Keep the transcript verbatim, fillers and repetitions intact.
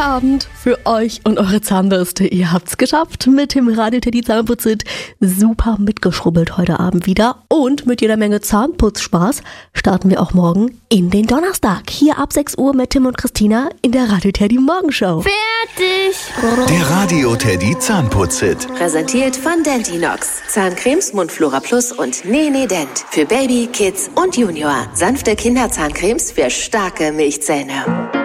Abend für euch und eure Zahnbürste. Ihr habt's geschafft mit dem Radio Teddy Zahnputzit. Super mitgeschrubbelt heute Abend wieder. Und mit jeder Menge Zahnputzspaß starten wir auch morgen in den Donnerstag. Hier ab sechs Uhr mit Tim und Christina in der Radio Teddy Morgenshow. Fertig! Der Radio Teddy Zahnputzit. Präsentiert von Dentinox. Zahncremes, Mundflora Plus und Nene Dent. Für Baby, Kids und Junior. Sanfte Kinderzahncremes für starke Milchzähne.